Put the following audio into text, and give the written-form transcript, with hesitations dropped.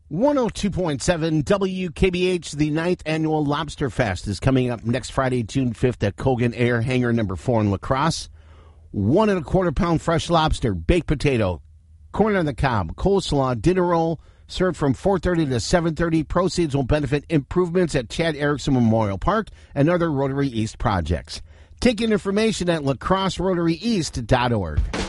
102.7 WKBH, the 9th Annual Lobster Fest is coming up next Friday, June 5th at Colgan Air Hangar number 4 in La Crosse. 1 1/4 pound fresh lobster, baked potato, corn on the cob, coleslaw, dinner roll, served from 4:30 to 7:30. Proceeds will benefit improvements at Chad Erickson Memorial Park and other Rotary East projects. Ticket information at lacrosserotary.east.org.